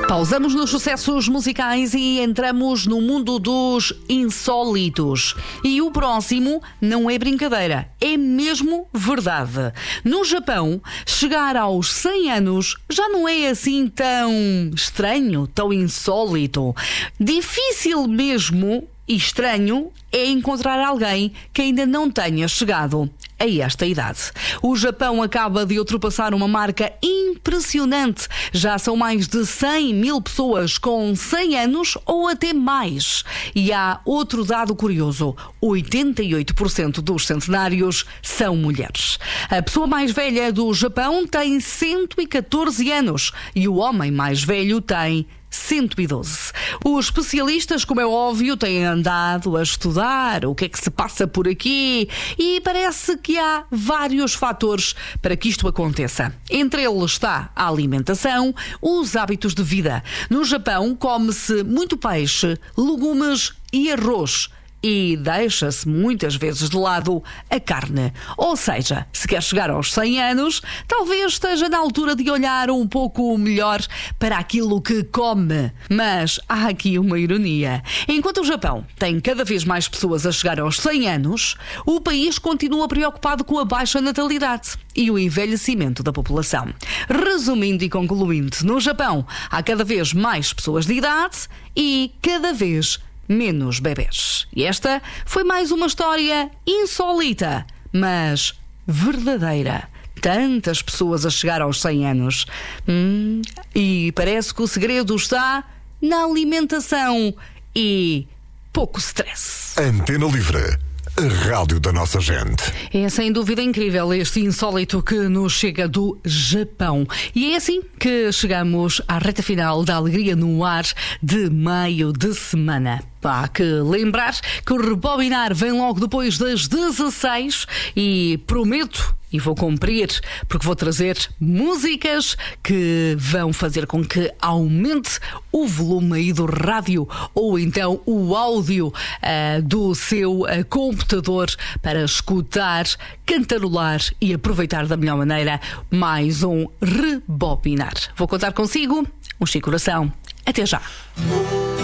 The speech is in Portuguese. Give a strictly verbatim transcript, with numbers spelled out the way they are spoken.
Pausamos nos sucessos musicais e entramos no mundo dos insólitos. E o próximo não é brincadeira, é mesmo verdade. No Japão, chegar aos cem anos já não é assim tão estranho, tão insólito. Difícil mesmo e estranho é encontrar alguém que ainda não tenha chegado a esta idade. O Japão acaba de ultrapassar uma marca impressionante. Já são mais de cem mil pessoas com cem anos ou até mais. E há outro dado curioso: oitenta e oito por cento dos centenários são mulheres. A pessoa mais velha do Japão tem cento e catorze anos e o homem mais velho tem cento e doze. Os especialistas, como é óbvio, têm andado a estudar o que é que se passa por aqui e parece que há vários fatores para que isto aconteça. Entre eles está a alimentação, os hábitos de vida. No Japão come-se muito peixe, legumes e arroz. E deixa-se muitas vezes de lado a carne. Ou seja, se quer chegar aos cem anos, talvez esteja na altura de olhar um pouco melhor para aquilo que come. Mas há aqui uma ironia. Enquanto o Japão tem cada vez mais pessoas a chegar aos cem anos, o país continua preocupado com a baixa natalidade e o envelhecimento da população. Resumindo e concluindo, no Japão há cada vez mais pessoas de idade e cada vez menos bebés. E esta foi mais uma história insólita, mas verdadeira. Tantas pessoas a chegar aos cem anos. Hum, e parece que o segredo está na alimentação e pouco stress. Antena Livre, a rádio da nossa gente. É sem dúvida incrível este insólito que nos chega do Japão. E é assim que chegamos à reta final da Alegria no Ar de meio de semana. Há que lembrar que o Rebobinar vem logo depois das dezasseis e prometo e vou cumprir, porque vou trazer músicas que vão fazer com que aumente o volume aí do rádio ou então o áudio uh, do seu uh, computador para escutar, cantarolar e aproveitar da melhor maneira mais um Rebobinar. Vou contar consigo, um Chico Coração. Até já!